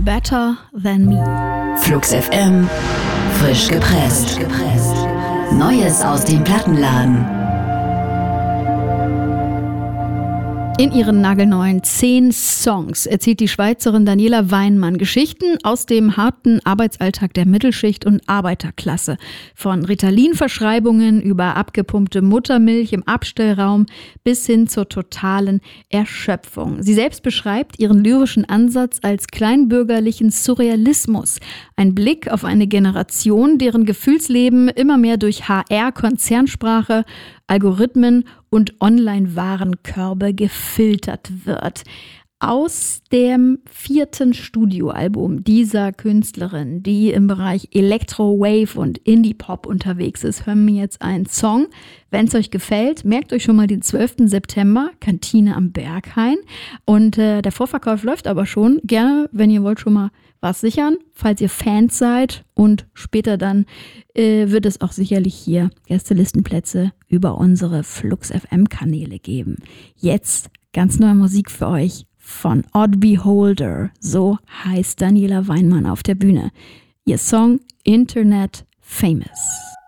Better Than Me. Flux FM, frisch gepresst. Neues aus dem Plattenladen. In ihren nagelneuen 10 Songs erzählt die Schweizerin Daniela Weinmann Geschichten aus dem harten Arbeitsalltag der Mittelschicht und Arbeiterklasse. Von Ritalin-Verschreibungen über abgepumpte Muttermilch im Abstellraum bis hin zur totalen Erschöpfung. Sie selbst beschreibt ihren lyrischen Ansatz als kleinbürgerlichen Surrealismus. Ein Blick auf eine Generation, deren Gefühlsleben immer mehr durch HR, Konzernsprache, Algorithmen und Online-Warenkörbe gefiltert wird. Aus dem 4. Studioalbum dieser Künstlerin, die im Bereich Electro-Wave und Indie-Pop unterwegs ist, hören wir jetzt einen Song. Wenn es euch gefällt, merkt euch schon mal den 12. September, Kantine am Berghain. Und der Vorverkauf läuft aber schon. Gerne, wenn ihr wollt, schon mal was sichern, falls ihr Fans seid. Und später dann wird es auch sicherlich hier Gästelistenplätze über unsere Flux FM-Kanäle geben. Jetzt ganz neue Musik für euch von Odd Beholder. So heißt Daniela Weinmann auf der Bühne. Ihr Song Internet Famous.